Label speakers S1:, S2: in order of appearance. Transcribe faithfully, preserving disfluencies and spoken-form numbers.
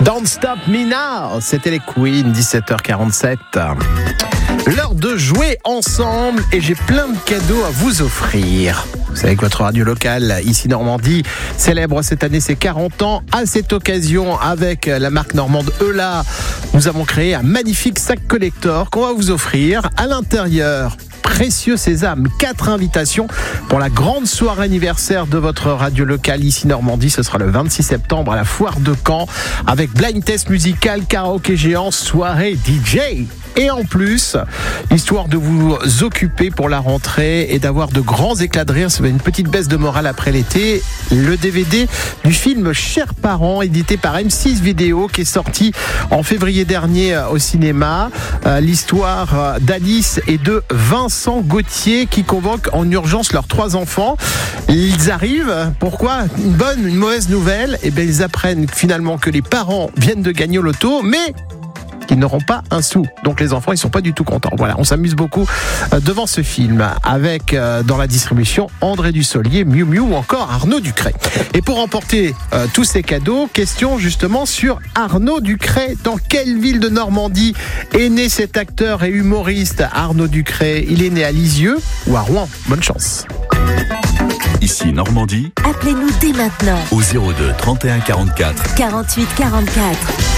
S1: Don't Stop Me Now, c'était les Queens, dix-sept heures quarante-sept. L'heure de jouer ensemble et j'ai plein de cadeaux à vous offrir. Vous savez que votre radio locale, ici Normandie, célèbre cette année ses quarante ans. À cette occasion, avec la marque normande Eula, nous avons créé un magnifique sac collector qu'on va vous offrir. À l'intérieur, Précieux Sésame, quatre invitations pour la grande soirée anniversaire de votre radio locale ici Normandie. Ce sera le vingt-six septembre à la Foire de Caen avec blind test musical, karaoké géant, soirée D J. Et en plus, histoire de vous occuper pour la rentrée et d'avoir de grands éclats de rire, c'est une petite baisse de morale après l'été, le D V D du film Chers parents, édité par M six Vidéo, qui est sorti en février dernier au cinéma. Euh, l'histoire d'Alice et de Vincent Gauthier qui convoquent en urgence leurs trois enfants. Ils arrivent, pourquoi ? Une bonne, une mauvaise nouvelle ? Eh bien, ils apprennent finalement que les parents viennent de gagner au loto, mais ils n'auront pas un sou. Donc les enfants, ils sont pas du tout contents. Voilà, on s'amuse beaucoup devant ce film avec, euh, dans la distribution, André Dussolier, Miu Miu ou encore Arnaud Ducret. Et pour remporter euh, tous ces cadeaux, question justement sur Arnaud Ducret. Dans quelle ville de Normandie est né cet acteur et humoriste Arnaud Ducret ? Il est né à Lisieux ou à Rouen ? Bonne chance.
S2: Ici Normandie.
S3: Appelez-nous dès maintenant
S2: Au zéro deux trente et un quarante-quatre
S3: quarante-huit quarante-quatre.